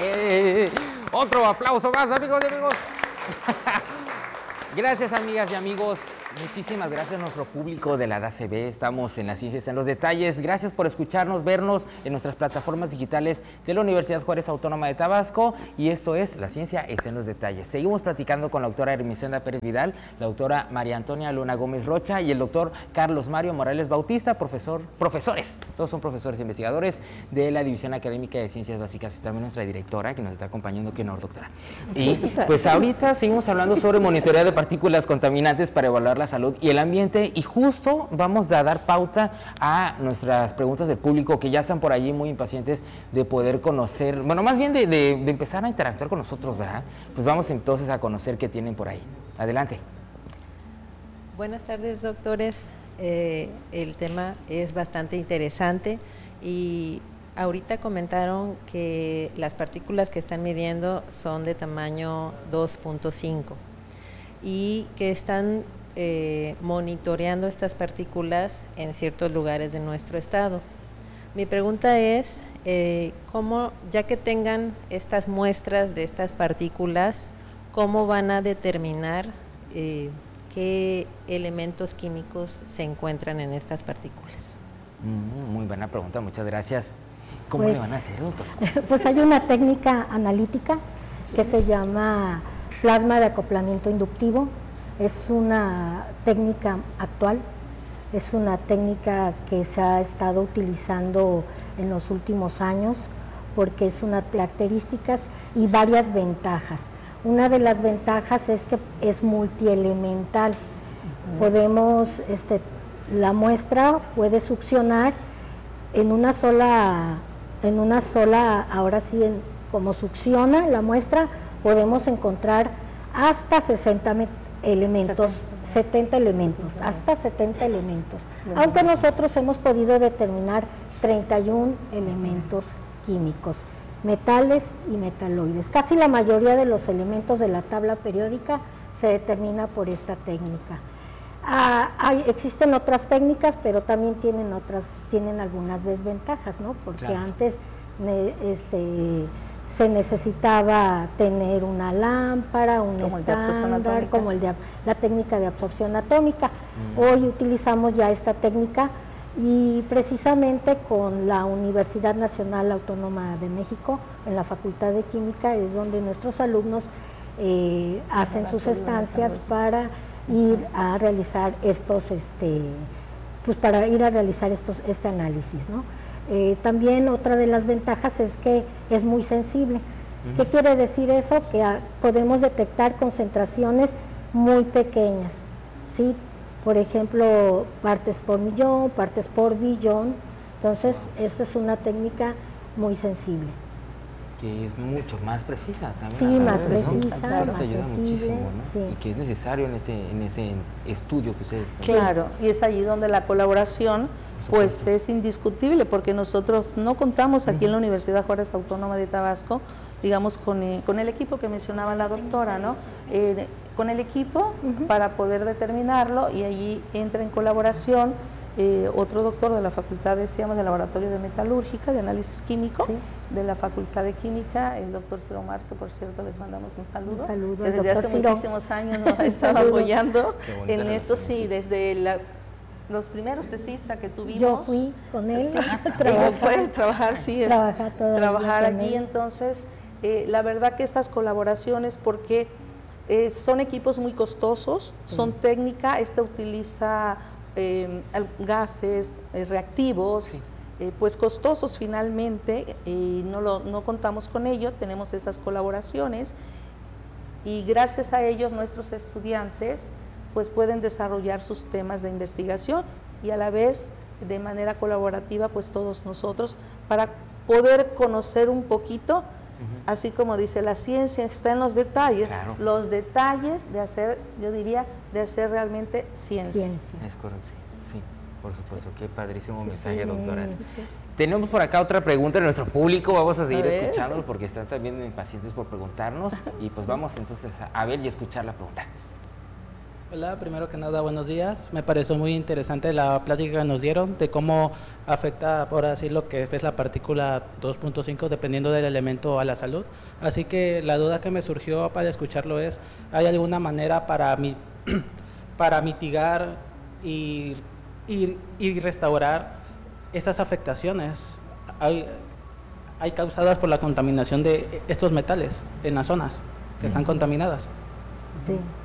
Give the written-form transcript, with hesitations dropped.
Otro aplauso más, amigos y amigos. Gracias, amigas y amigos. Muchísimas gracias a nuestro público de la DACB. Estamos en La Ciencia está en los detalles. Gracias por escucharnos, vernos en nuestras plataformas digitales de la Universidad Juárez Autónoma de Tabasco. Y esto es La Ciencia está en los detalles. Seguimos platicando con la doctora Ermicenda Pérez Vidal, la doctora María Antonia Luna Gómez Rocha y el doctor Carlos Mario Morales Bautista, profesores. Todos son profesores e investigadores de la División Académica de Ciencias Básicas y también nuestra directora que nos está acompañando, que no, doctora. Y pues ahorita seguimos hablando sobre monitoreo de partículas contaminantes para evaluar la salud y el ambiente, y justo vamos a dar pauta a nuestras preguntas del público que ya están por allí muy impacientes de poder conocer, bueno, más bien de empezar a interactuar con nosotros, ¿verdad? Pues vamos entonces a conocer qué tienen por ahí. Adelante. Buenas tardes, doctores. El tema es bastante interesante y ahorita comentaron que las partículas que están midiendo son de tamaño 2.5 y que están monitoreando estas partículas en ciertos lugares de nuestro estado. Mi pregunta es, ¿cómo, ya que tengan estas muestras de estas partículas, cómo van a determinar qué elementos químicos se encuentran en estas partículas? Muy buena pregunta, muchas gracias. ¿Cómo le van a hacer, doctor? Pues hay una técnica analítica que se llama plasma de acoplamiento inductivo. Es una técnica actual, es una técnica que se ha estado utilizando en los últimos años porque es una características y varias ventajas. Una de las ventajas es que es multielemental. Podemos, la muestra puede succionar en una sola, ahora sí, como succiona la muestra, podemos encontrar hasta 70 elementos, 70 elementos, hasta 70 elementos. Aunque nosotros hemos podido determinar 31 elementos químicos, metales y metaloides. Casi la mayoría de los elementos de la tabla periódica se determina por esta técnica. Existen otras técnicas, pero también tienen algunas desventajas, ¿no? Porque claro, antes se necesitaba tener una lámpara, un estándar, como la técnica de absorción atómica. Hoy utilizamos ya esta técnica y precisamente con la Universidad Nacional Autónoma de México, en la Facultad de Química, es donde nuestros alumnos hacen sus estancias para ir a realizar este análisis, ¿no? También otra de las ventajas es que es muy sensible. ¿Qué quiere decir eso? Que podemos detectar concentraciones muy pequeñas, ¿sí? Por ejemplo, partes por millón, partes por billón. Entonces, esta es una técnica muy sensible. Que es mucho más precisa también. Sí, más precisa, más sensible, ayuda muchísimo, ¿no? Sí. Y que es necesario en ese estudio que ustedes están. Claro, y es allí donde la colaboración pues es indiscutible, porque nosotros no contamos aquí en la Universidad Juárez Autónoma de Tabasco, digamos, con el equipo que mencionaba la doctora, ¿no? Con el equipo para poder determinarlo, y allí entra en colaboración otro doctor de la Facultad de Laboratorio de Metalúrgica, de Análisis Químico, de la Facultad de Química, el doctor Ciro Omar, que por cierto les mandamos un saludo. Un saludo, desde hace muchísimos años nos ha estado apoyando en esto, sí, desde los primeros tesistas que tuvimos. Yo fui con él, trabajar allí. Entonces, la verdad que estas colaboraciones, porque son equipos muy costosos, son técnica, utiliza gases reactivos, pues costosos finalmente, y no contamos con ello. Tenemos esas colaboraciones y gracias a ellos nuestros estudiantes pues pueden desarrollar sus temas de investigación, y a la vez de manera colaborativa pues todos nosotros, para poder conocer un poquito, así como dice, la ciencia está en los detalles, claro, los detalles de hacer, yo diría, de hacer realmente ciencia. Es correcto, sí, por supuesto, qué padrísimo mensaje, doctora. Tenemos por acá otra pregunta de nuestro público, vamos a seguir escuchándolos porque están también impacientes por preguntarnos, y pues vamos entonces a ver y escuchar la pregunta. Hola, primero que nada, buenos días. Me pareció muy interesante la plática que nos dieron de cómo afecta, por así lo que es la partícula 2.5 dependiendo del elemento a la salud. Así que la duda que me surgió para escucharlo es, ¿hay alguna manera para mitigar y restaurar estas afectaciones? Hay causadas por la contaminación de estos metales en las zonas que están contaminadas. Sí.